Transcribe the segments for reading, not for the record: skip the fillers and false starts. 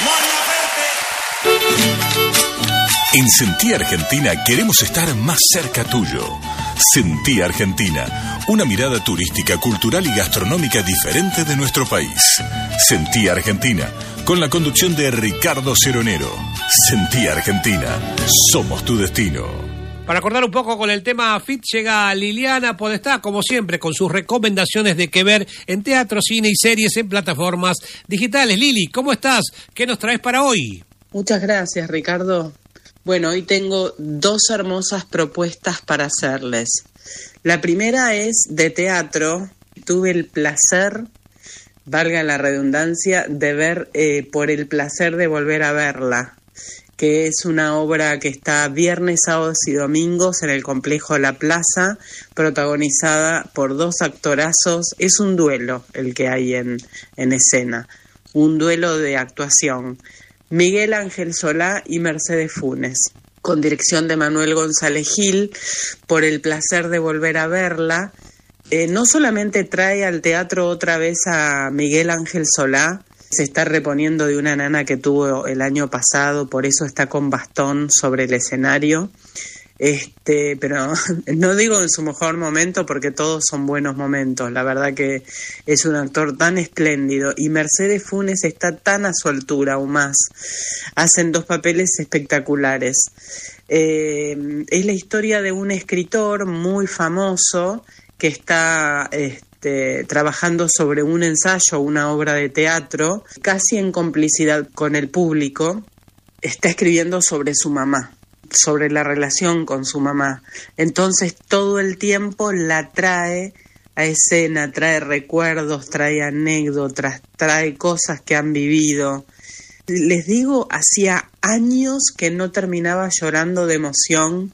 En Sentí Argentina queremos estar más cerca tuyo. Sentí Argentina, una mirada turística, cultural y gastronómica diferente de nuestro país. Sentí Argentina, con la conducción de Ricardo Ceronero. Sentí Argentina, somos tu destino. Para acordar un poco con el tema FIT llega Liliana Podestá, como siempre, con sus recomendaciones de qué ver en teatro, cine y series en plataformas digitales. Lili, ¿cómo estás? ¿Qué nos traes para hoy? Muchas gracias, Ricardo. Bueno, hoy tengo dos hermosas propuestas para hacerles. La primera es de teatro. Tuve el placer, valga la redundancia, de ver Por el placer de volver a verla, que es una obra que está viernes, sábados y domingos en el Complejo La Plaza, protagonizada por dos actorazos. Es un duelo el que hay en escena, un duelo de actuación. Miguel Ángel Solá y Mercedes Funes, con dirección de Manuel González Gil. Por el placer de volver a verla, no solamente trae al teatro otra vez a Miguel Ángel Solá, se está reponiendo de una nana que tuvo el año pasado, por eso está con bastón sobre el escenario, pero no digo en su mejor momento porque todos son buenos momentos. La verdad que es un actor tan espléndido y Mercedes Funes está tan a su altura aún más. Hacen dos papeles espectaculares. Es la historia de un escritor muy famoso que está trabajando sobre un ensayo, una obra de teatro, casi en complicidad con el público. Está escribiendo sobre su mamá, sobre la relación con su mamá. Entonces todo el tiempo la trae a escena, trae recuerdos, trae anécdotas, trae cosas que han vivido. Les digo, hacía años que no terminaba llorando de emoción,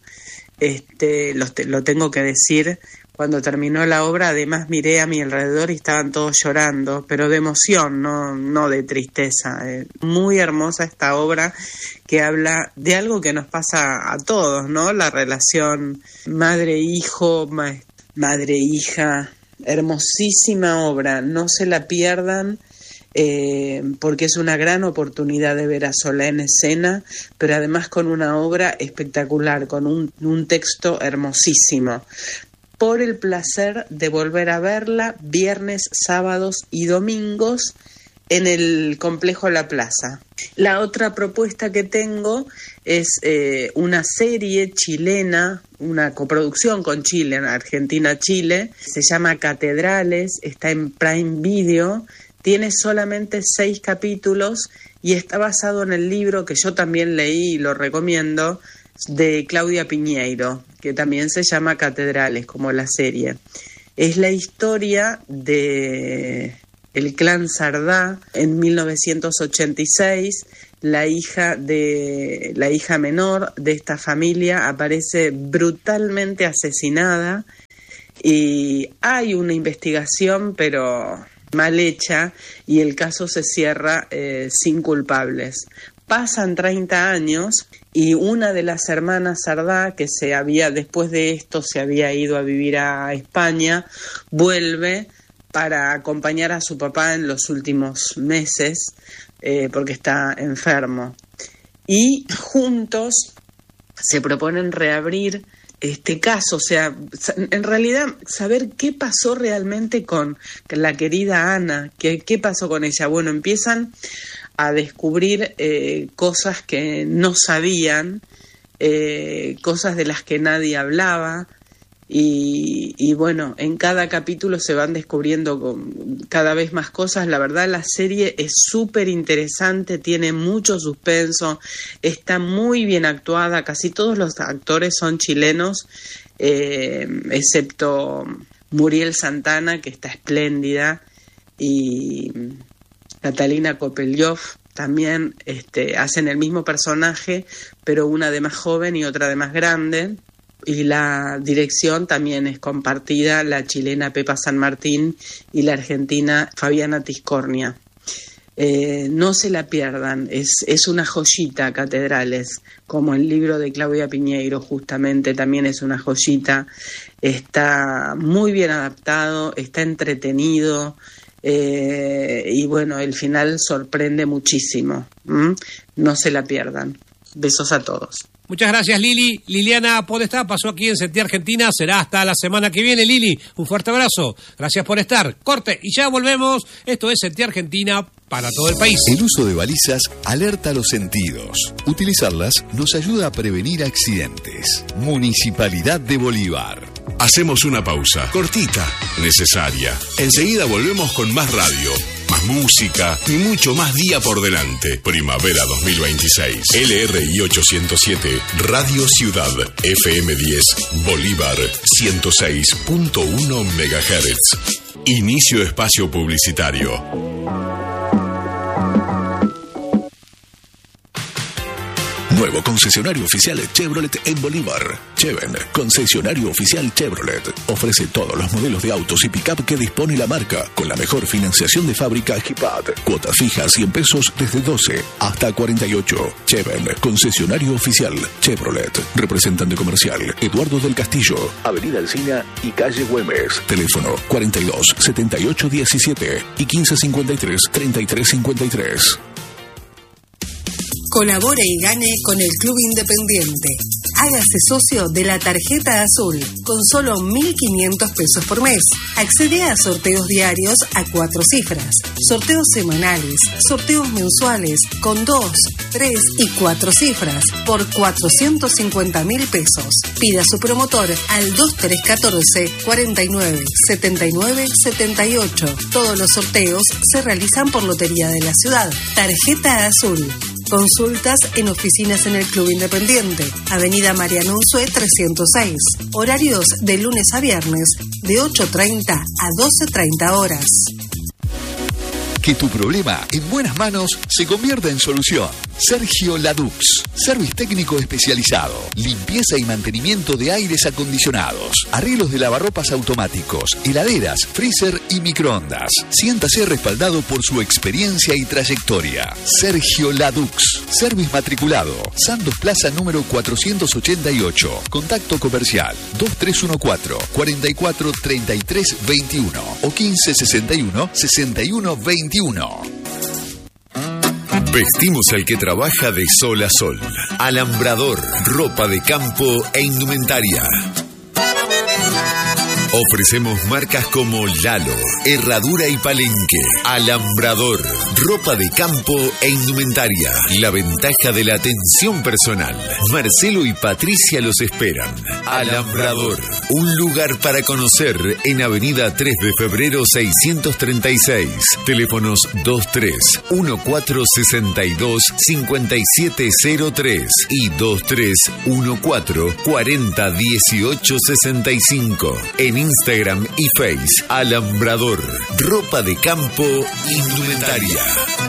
lo tengo que decir. Cuando terminó la obra, además miré a mi alrededor y estaban todos llorando, pero de emoción, no de tristeza. Muy hermosa esta obra que habla de algo que nos pasa a todos, ¿no? La relación madre-hijo, madre-hija. Hermosísima obra, no se la pierdan. Porque es una gran oportunidad de ver a Solá en escena, pero además con una obra espectacular, con un texto hermosísimo. Por el placer de volver a verla, viernes, sábados y domingos en el Complejo La Plaza. La otra propuesta que tengo es una serie chilena, una coproducción con Chile, Argentina-Chile, se llama Catedrales, está en Prime Video, tiene solamente 6 capítulos y está basado en el libro que yo también leí y lo recomiendo, de Claudia Piñeiro, que también se llama Catedrales, como la serie. Es la historia de el clan Sardá en 1986. La hija menor de esta familia aparece brutalmente asesinada y hay una investigación, pero mal hecha, y el caso se cierra sin culpables. Pasan 30 años y una de las hermanas Sardá, que después de esto se había ido a vivir a España, vuelve para acompañar a su papá en los últimos meses, porque está enfermo. Y juntos se proponen reabrir este caso, o sea, en realidad saber qué pasó realmente con la querida Ana, qué pasó con ella. Bueno, empiezan a descubrir cosas que no sabían, cosas de las que nadie hablaba, y bueno, en cada capítulo se van descubriendo cada vez más cosas. La verdad, la serie es súper interesante, tiene mucho suspenso, está muy bien actuada, casi todos los actores son chilenos, excepto Muriel Santana, que está espléndida, y Catalina Kopelyov también hacen el mismo personaje, pero una de más joven y otra de más grande. Y la dirección también es compartida, la chilena Pepa San Martín y la argentina Fabiana Tiscornia. No se la pierdan, es una joyita, Catedrales, como el libro de Claudia Piñeiro, justamente también es una joyita. Está muy bien adaptado, está entretenido, y bueno, el final sorprende muchísimo. No se la pierdan. Besos a todos. Muchas gracias, Lili. Liliana Podestá pasó aquí en Sentir Argentina. Será hasta la semana que viene, Lili. Un fuerte abrazo. Gracias por estar. Corte y ya volvemos. Esto es Sentir Argentina para todo el país. El uso de balizas alerta los sentidos. Utilizarlas nos ayuda a prevenir accidentes. Municipalidad de Bolívar. Hacemos una pausa, cortita, necesaria. Enseguida volvemos con más radio, más música y mucho más día por delante. Primavera 2026. LRI 807, Radio Ciudad, FM 10, Bolívar 106.1 MHz. Inicio espacio publicitario. Nuevo concesionario oficial Chevrolet en Bolívar. Cheven, concesionario oficial Chevrolet. Ofrece todos los modelos de autos y pick-up que dispone la marca, con la mejor financiación de fábrica HIPAD. Cuotas fijas 100 pesos desde 12 hasta 48. Cheven, concesionario oficial Chevrolet. Representante comercial Eduardo del Castillo, Avenida Alsina y calle Güemes. Teléfono 42 78 17 y 15 53 33 53. Colabore y gane con el Club Independiente. Hágase socio de la Tarjeta Azul con solo 1.500 pesos por mes. Accede a sorteos diarios a 4 cifras, sorteos semanales, sorteos mensuales con 2, 3 y 4 cifras por 450.000 pesos. Pida a su promotor al 2314 49 79 78. Todos los sorteos se realizan por Lotería de la Ciudad. Tarjeta Azul. Consultas en oficinas en el Club Independiente, Avenida Mariano Unzué 306. Horarios de lunes a viernes de 8:30 a 12:30 horas. Que tu problema en buenas manos se convierta en solución. Sergio Ladux, service técnico especializado, limpieza y mantenimiento de aires acondicionados, arreglos de lavarropas automáticos, heladeras, freezer y microondas. Siéntase respaldado por su experiencia y trayectoria. Sergio Ladux, service matriculado, Santos Plaza número 488. Contacto comercial 2314 44 33 21 o 1561 61 21. Vestimos al que trabaja de sol a sol. Alambrador, ropa de campo e indumentaria. Ofrecemos marcas como Lalo, Herradura y Palenque. Alambrador, ropa de campo e indumentaria. La ventaja de la atención personal. Marcelo y Patricia los esperan. Alambrador, un lugar para conocer en Avenida 3 de Febrero 636. Teléfonos 23 1462 5703 y 23 14 40 18 65. En Instagram y Face, Alambrador, ropa de campo, indumentaria.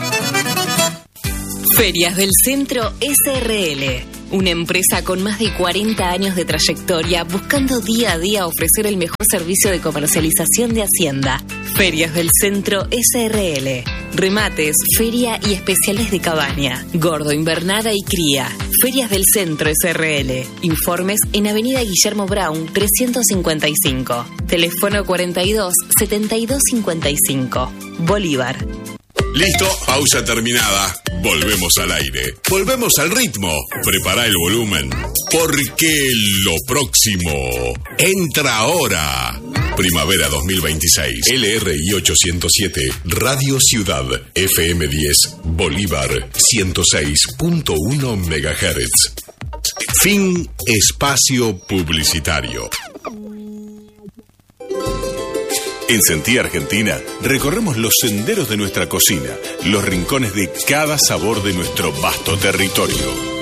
Ferias del Centro SRL, una empresa con más de 40 años de trayectoria buscando día a día ofrecer el mejor servicio de comercialización de Hacienda. Ferias del Centro SRL, remates, feria y especiales de cabaña, gordo, invernada y cría. Ferias del Centro SRL, informes en Avenida Guillermo Brown 355, teléfono 42 72 55, Bolívar. Listo, pausa terminada. Volvemos al aire. Volvemos al ritmo. Prepara el volumen. Porque lo próximo entra ahora. Primavera 2026. LRI 807. Radio Ciudad. FM 10. Bolívar 106.1 MHz. Fin espacio publicitario. En Sentir Argentina recorremos los senderos de nuestra cocina, los rincones de cada sabor de nuestro vasto territorio.